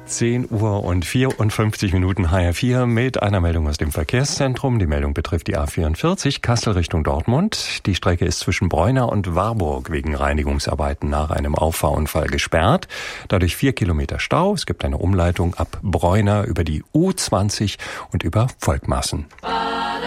10 Uhr und 54 Minuten HR4 mit einer Meldung aus dem Verkehrszentrum. Die Meldung betrifft die A44 Kassel Richtung Dortmund. Die Strecke ist zwischen Breuna und Warburg wegen Reinigungsarbeiten nach einem Auffahrunfall gesperrt. Dadurch 4 Kilometer Stau. Es gibt eine Umleitung ab Breuna über die U20 und über Volkmaßen.